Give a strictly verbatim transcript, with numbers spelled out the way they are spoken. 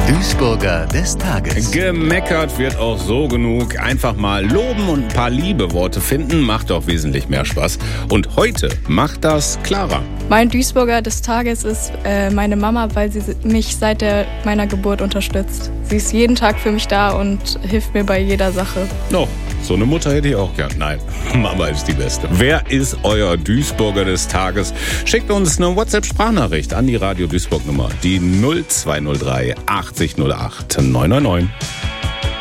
Duisburger des Tages. Gemeckert wird auch so genug. Einfach mal loben und ein paar Liebeworte finden, macht doch wesentlich mehr Spaß. Und heute macht das Clara. Mein Duisburger des Tages ist äh, meine Mama, weil sie mich seit der, meiner Geburt unterstützt. Sie ist jeden Tag für mich da und hilft mir bei jeder Sache. No, so eine Mutter hätte ich auch gern. Nein, Mama ist die Beste. Wer ist euer Duisburger des Tages? Schickt uns eine WhatsApp-Sprachnachricht an die Radio Duisburg Nummer, die null zwei null drei achtzig null acht neun neun neun.